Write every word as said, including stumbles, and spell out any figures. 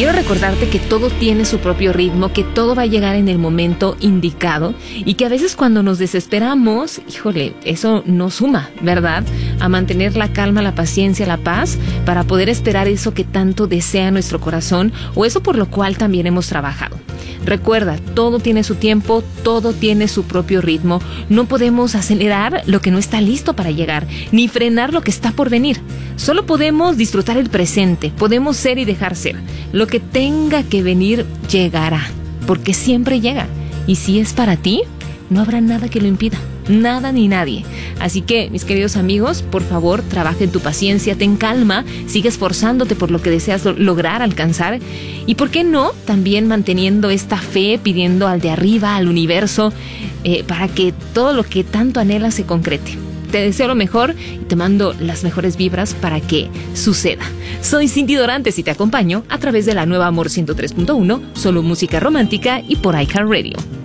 quiero recordarte que todo tiene su propio ritmo, que todo va a llegar en el momento indicado y que a veces cuando nos desesperamos, híjole, eso no suma, ¿verdad? A mantener la calma, la paciencia, la paz para poder esperar eso que tanto desea nuestro corazón o eso por lo cual también hemos trabajado. Recuerda, todo tiene su tiempo, todo tiene su propio ritmo. No podemos acelerar lo que no está listo para llegar, ni frenar lo que está por venir. Solo podemos disfrutar el presente, podemos ser y dejar ser. Lo que tenga que venir llegará, porque siempre llega. Y si es para ti, no habrá nada que lo impida. Nada ni nadie. Así que, mis queridos amigos, por favor, trabaja en tu paciencia, ten calma, sigue esforzándote por lo que deseas lo- lograr, alcanzar. Y por qué no, también manteniendo esta fe, pidiendo al de arriba, al universo, eh, para que todo lo que tanto anhelas se concrete. Te deseo lo mejor y te mando las mejores vibras para que suceda. Soy Cindy Dorantes y te acompaño a través de la nueva Amor ciento tres punto uno, solo música romántica y por iHeartRadio.